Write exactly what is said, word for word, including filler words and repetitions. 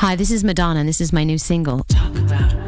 Hi, this is Madonna, and this is my new single. Talk about